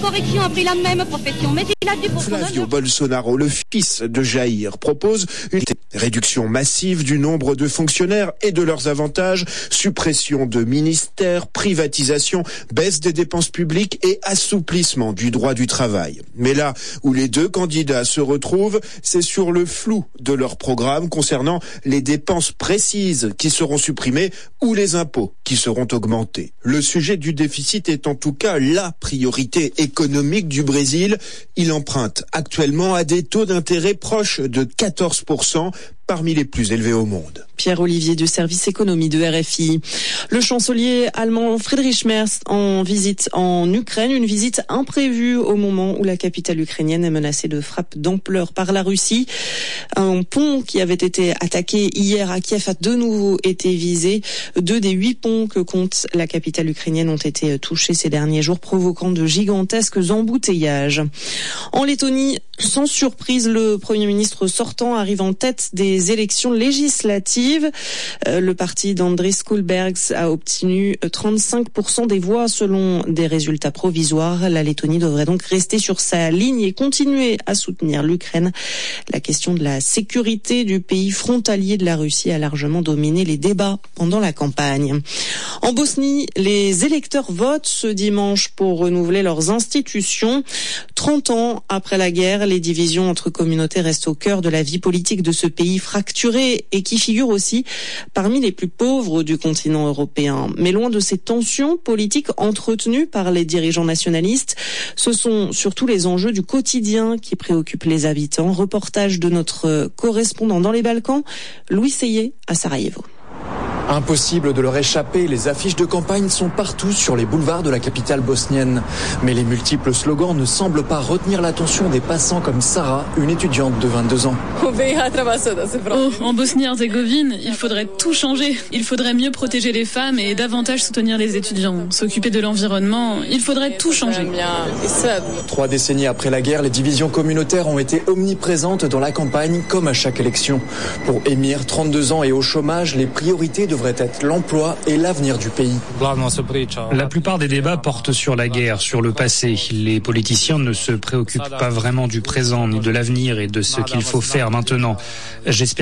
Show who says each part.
Speaker 1: correction a pris la même profession, mais il a dû pour son
Speaker 2: Flavio Bolsonaro, le fils de Jair, propose une réduction massive du nombre de fonctionnaires et de leurs avantages, suppression de ministères, privatisation, baisse des dépenses publiques et assouplissement du droit du travail. Mais là où les deux candidats se retrouvent, c'est sur le flou de leur programme concernant les dépenses précises qui seront supprimées ou les impôts qui seront augmentés. Le sujet du déficit est en tout cas la priorité économique du Brésil. Il emprunte actuellement à des taux d'intérêt proches de 14%, parmi les plus élevés au monde.
Speaker 3: Pierre-Olivier du service économie de RFI. Le chancelier allemand Friedrich Merz en visite en Ukraine, une visite imprévue au moment où la capitale ukrainienne est menacée de frappes d'ampleur par la Russie. Un pont qui avait été attaqué hier à Kiev a de nouveau été visé. 2 des 8 ponts que compte la capitale ukrainienne ont été touchés ces derniers jours, provoquant de gigantesques embouteillages. En Lettonie, sans surprise, le Premier ministre sortant arrive en tête des élections législatives. Le parti d'Andris Kulbergs a obtenu 35% des voix selon des résultats provisoires. La Lettonie devrait donc rester sur sa ligne et continuer à soutenir l'Ukraine. La question de la sécurité du pays frontalier de la Russie a largement dominé les débats pendant la campagne. En Bosnie, les électeurs votent ce dimanche pour renouveler leurs institutions. 30 ans après la guerre, les divisions entre communautés restent au cœur de la vie politique de ce pays fracturé et qui figure aussi parmi les plus pauvres du continent européen. Mais loin de ces tensions politiques entretenues par les dirigeants nationalistes, ce sont surtout les enjeux du quotidien qui préoccupent les habitants. Reportage de notre correspondant dans les Balkans, Louis Seyé à Sarajevo.
Speaker 4: Impossible de leur échapper, les affiches de campagne sont partout sur les boulevards de la capitale bosnienne. Mais les multiples slogans ne semblent pas retenir l'attention des passants comme Sarah, une étudiante de 22 ans.
Speaker 5: En Bosnie-Herzégovine, il faudrait tout changer. Il faudrait mieux protéger les femmes et davantage soutenir les étudiants. S'occuper de l'environnement, il faudrait tout changer.
Speaker 4: 3 décennies après la guerre, les divisions communautaires ont été omniprésentes dans la campagne comme à chaque élection. Pour Emir, 32 ans et au chômage, les priorités devraient être l'emploi et l'avenir du pays.
Speaker 6: La plupart des débats portent sur la guerre, sur le passé. Les politiciens ne se préoccupent pas vraiment du présent ni de l'avenir et de ce qu'il faut faire maintenant. J'espère